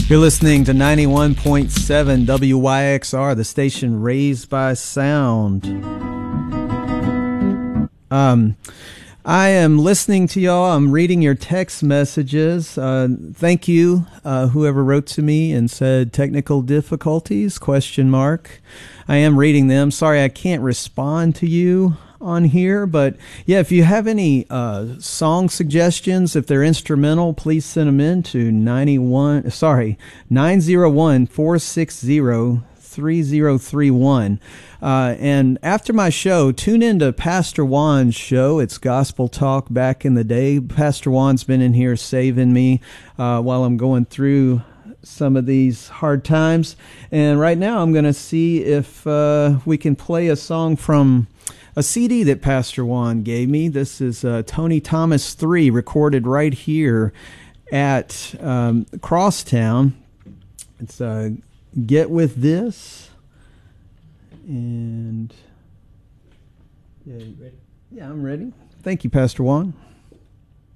You're listening to 91.7 WYXR, the station raised by sound. I am listening to y'all. I'm reading your text messages. Thank you, whoever wrote to me and said technical difficulties, ? I am reading them. Sorry I can't respond to you on here, but yeah, if you have any song suggestions, if they're instrumental, please send them in to 901-460-3031. And after my show, tune into Pastor Juan's show. It's Gospel Talk back in the day. Pastor Juan's been in here saving me while I'm going through some of these hard times. And right now I'm going to see if we can play a song from a CD that Pastor Juan gave me. This is Tony Thomas 3, recorded right here at Crosstown. It's Get With This. And yeah, you ready? Yeah, I'm ready. Thank you, Pastor Juan.